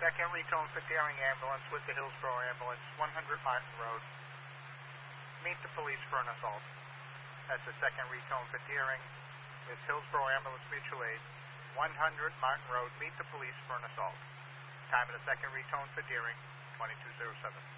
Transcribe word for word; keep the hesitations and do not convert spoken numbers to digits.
Second retone for Deering Ambulance with the Hillsborough Ambulance, one hundred Martin Road. Meet the police for an assault. That's the second retone for Deering with Hillsborough Ambulance Mutual Aid, one hundred Martin Road. Meet the police for an assault. Time of the second retone for Deering, twenty-two oh seven.